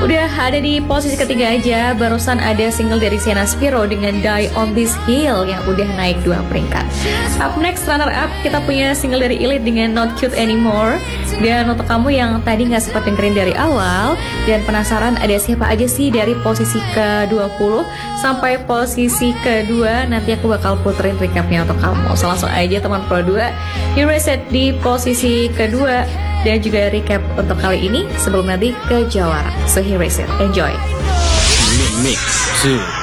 Udah ada di posisi ketiga aja, barusan ada single dari Sienna Spiro dengan Die on This Hill yang udah naik 2 peringkat. Up next, runner up, kita punya single dari Elite dengan Not Cute Anymore. Dan untuk kamu yang tadi gak sempat dengerin dari awal dan penasaran ada siapa aja sih dari posisi ke-20 sampai posisi kedua, nanti aku bakal puterin recapnya untuk kamu. So langsung aja teman Pro 2, Erased di posisi kedua dan juga recap untuk kali ini sebelum nanti ke Jawara. So here is it, enjoy. Mix 2